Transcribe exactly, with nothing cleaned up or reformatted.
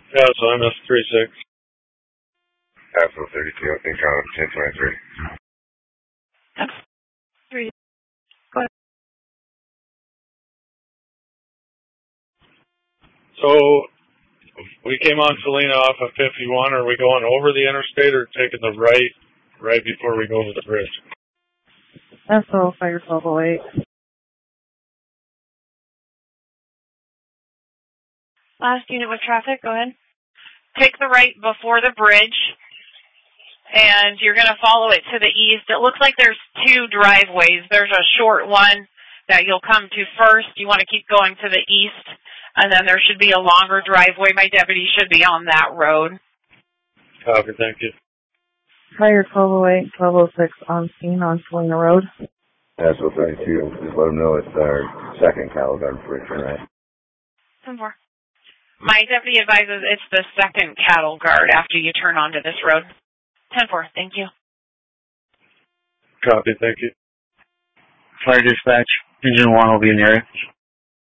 Yeah, so I'm S three six. Absolute thirty-two, income ten twenty-three. Three. Go ahead. So we came on Salina off of fifty-one. Are we going over the interstate or taking the right right before we go to the bridge? S O Fire twelve oh eight. Last unit with traffic, go ahead. Take the right before the bridge, and you're going to follow it to the east. It looks like there's two driveways. There's a short one that you'll come to first. You want to keep going to the east, and then there should be a longer driveway. My deputy should be on that road. Copy, thank you. Fire twelve oh eight, twelve oh six on scene on Salina Road. Absolute thirty-two, just let them know it's our second cattle guard before we turn right. ten four. My deputy advises it's the second cattle guard after you turn onto this road. ten four, thank you. Copy, thank you. Fire dispatch, engine one will be in the area.